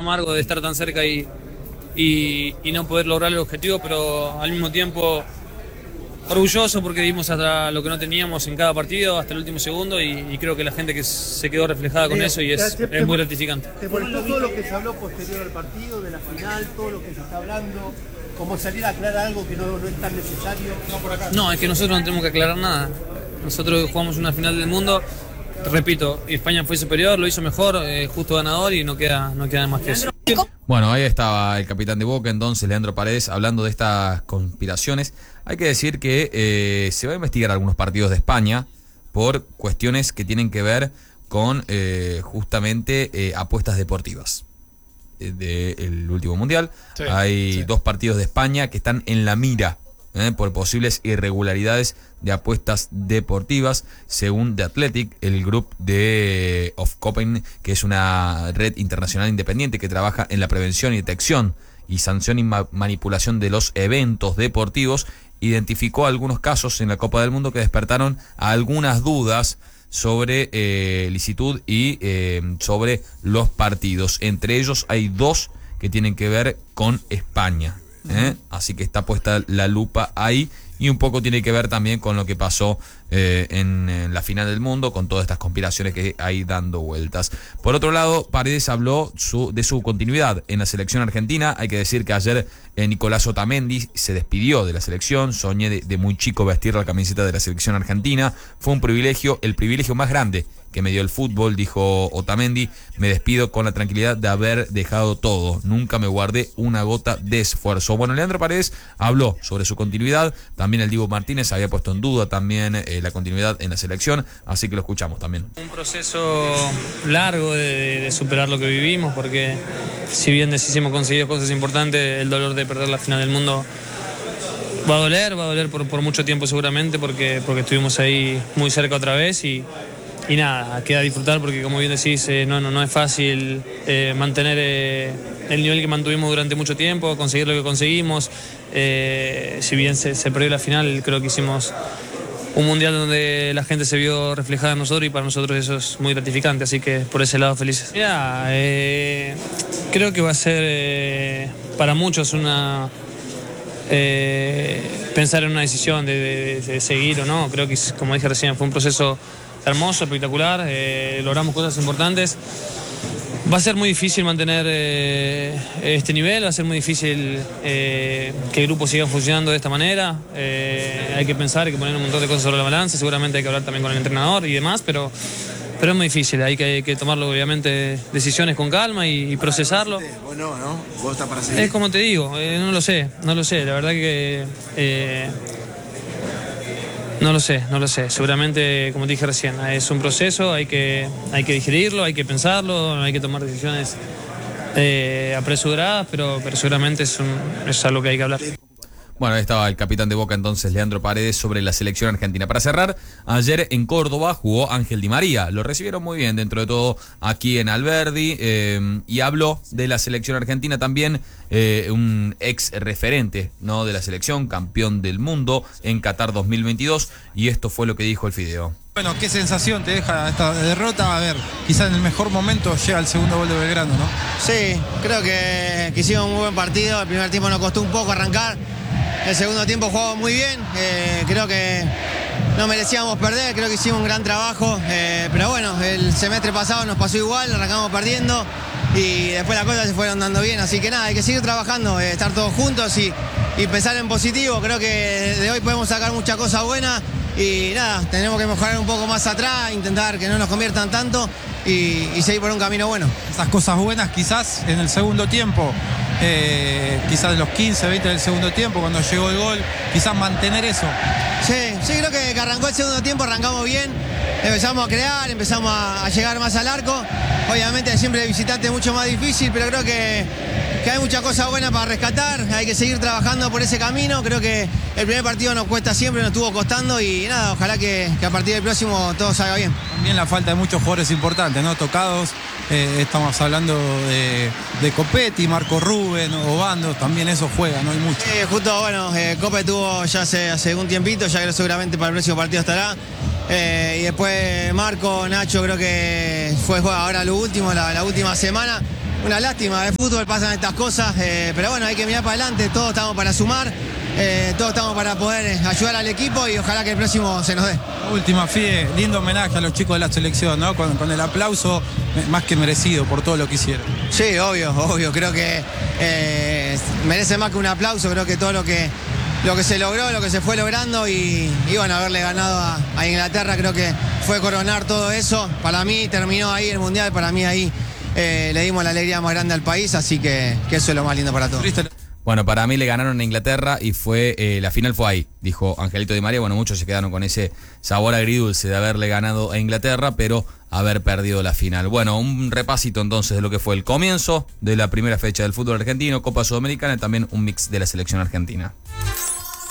amargo de estar tan cerca y no poder lograr el objetivo, pero al mismo tiempo orgulloso porque dimos hasta lo que no teníamos en cada partido, hasta el último segundo, y creo que la gente que se quedó reflejada con eso y es muy gratificante. ¿Te molestó todo lo que se habló posterior al partido, de la final, todo lo que se está hablando? Como salir a aclarar algo que no es tan necesario. No, por acá. No, es que nosotros no tenemos que aclarar nada. Nosotros jugamos una final del mundo, repito, España fue superior, lo hizo mejor, justo ganador, y no queda más que eso. Bueno, ahí estaba el capitán de Boca, entonces, Leandro Paredes, hablando de estas conspiraciones. Hay que decir que se va a investigar algunos partidos de España por cuestiones que tienen que ver con justamente apuestas deportivas del último mundial. Sí, hay dos partidos de España que están en la mira por posibles irregularidades de apuestas deportivas, según The Athletic, el grupo de of Copenhagen, que es una red internacional independiente que trabaja en la prevención y detección y sanción y manipulación de los eventos deportivos, identificó algunos casos en la Copa del Mundo que despertaron algunas dudas sobre licitud y sobre los partidos. Entre ellos hay dos que tienen que ver con España. Así que está puesta la lupa ahí, y un poco tiene que ver también con lo que pasó en la final del mundo, con todas estas conspiraciones que hay dando vueltas. Por otro lado, Paredes habló de su continuidad en la selección argentina. Hay que decir que ayer Nicolás Otamendi se despidió de la selección. Soñé de muy chico vestir la camiseta de la selección argentina. Fue un privilegio, el privilegio más grande que me dio el fútbol, dijo Otamendi. Me despido con la tranquilidad de haber dejado todo. Nunca me guardé una gota de esfuerzo. Bueno, Leandro Paredes habló sobre su continuidad. También el Dibu Martínez había puesto en duda también la continuidad en la selección, así que lo escuchamos también. Un proceso largo de superar lo que vivimos, porque si bien hemos conseguido cosas importantes, el dolor de perder la final del mundo va a doler por mucho tiempo seguramente, porque estuvimos ahí muy cerca otra vez, y nada, queda disfrutar, porque como bien decís, no es fácil mantener el nivel que mantuvimos durante mucho tiempo, conseguir lo que conseguimos. Si bien se perdió la final, creo que hicimos un mundial donde la gente se vio reflejada en nosotros, y para nosotros eso es muy gratificante, así que por ese lado felices. Creo que va a ser para muchos pensar en una decisión de seguir o no. Creo que, como dije recién, fue un proceso hermoso, espectacular, logramos cosas importantes. Va a ser muy difícil mantener este nivel, va a ser muy difícil que el grupo siga funcionando de esta manera. Hay que pensar, hay que poner un montón de cosas sobre la balanza, seguramente hay que hablar también con el entrenador y demás, pero es muy difícil, hay que tomarlo obviamente decisiones con calma y procesarlo. ¿Vos no? ¿Vos estás para seguir? Es como te digo, no lo sé, la verdad que no lo sé, seguramente, como te dije recién, es un proceso, hay que digerirlo, hay que pensarlo, no hay que tomar decisiones apresuradas, pero seguramente es algo que hay que hablar. Bueno, ahí estaba el capitán de Boca entonces, Leandro Paredes, sobre la selección argentina. Para cerrar, ayer en Córdoba jugó Ángel Di María. Lo recibieron muy bien dentro de todo aquí en Alberdi, y habló de la selección argentina también, un ex referente, ¿no?, de la selección, campeón del mundo en Qatar 2022, y esto fue lo que dijo el Fideo. Bueno, ¿qué sensación te deja esta derrota? A ver, quizás en el mejor momento llega el segundo gol de Belgrano, ¿no? Sí, creo que hicimos un muy buen partido. El primer tiempo nos costó un poco arrancar. El segundo tiempo jugamos muy bien. Creo que no merecíamos perder, creo que hicimos un gran trabajo. Pero bueno, el semestre pasado nos pasó igual, arrancamos perdiendo y después las cosas se fueron dando bien. Así que nada, hay que seguir trabajando, estar todos juntos y pensar en positivo. Creo que de hoy podemos sacar muchas cosas buenas. Y nada, tenemos que mejorar un poco más atrás, intentar que no nos conviertan tanto y seguir por un camino bueno. Esas cosas buenas quizás en el segundo tiempo, quizás en los 15, 20 del segundo tiempo, cuando llegó el gol, quizás mantener eso. Sí, creo que arrancó el segundo tiempo, arrancamos bien, empezamos a crear, empezamos a llegar más al arco. Obviamente siempre de visitante es mucho más difícil, pero creo que hay muchas cosas buenas para rescatar, hay que seguir trabajando por ese camino. Creo que el primer partido nos cuesta siempre, nos estuvo costando y nada, ojalá que a partir del próximo todo salga bien. También la falta de muchos jugadores importantes, ¿no? Tocados, estamos hablando de Copetti, Marco Rubén, Obando, también eso juega, no hay mucho. Justo, bueno, Cope tuvo ya hace un tiempito, ya que seguramente para el próximo partido estará. Y después Marco, Nacho, creo que fue ahora lo último, la última semana. una lástima, de fútbol pasan estas cosas, pero bueno, hay que mirar para adelante, todos estamos para sumar, todos estamos para poder ayudar al equipo y ojalá que el próximo se nos dé. Última, Fide, lindo homenaje a los chicos de la selección, ¿no? Con el aplauso más que merecido por todo lo que hicieron. Sí, obvio, creo que merece más que un aplauso, creo que todo lo que se logró, lo que se fue logrando y bueno, haberle ganado a Inglaterra creo que fue coronar todo eso. Para mí terminó ahí el Mundial, para mí ahí le dimos la alegría más grande al país, así que eso es lo más lindo para todos. Bueno, para mí le ganaron a Inglaterra y la final fue ahí, dijo Angelito Di María. Bueno, muchos se quedaron con ese sabor agridulce de haberle ganado a Inglaterra, pero haber perdido la final. Bueno, un repasito entonces de lo que fue el comienzo de la primera fecha del fútbol argentino, Copa Sudamericana y también un mix de la selección argentina.